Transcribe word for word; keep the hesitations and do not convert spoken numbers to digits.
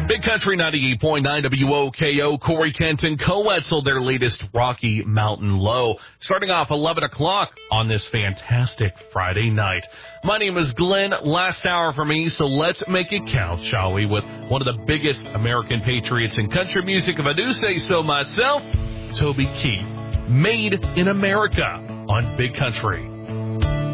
Big Country ninety-eight point nine W O K O, Corey Kent and Co-Etzel, their latest Rocky Mountain Low, starting off eleven o'clock on this fantastic Friday night. My name is Glenn, last hour for me, so let's make it count, shall we, with one of the biggest American patriots in country music, if I do say so myself, Toby Keith, Made in America on Big Country.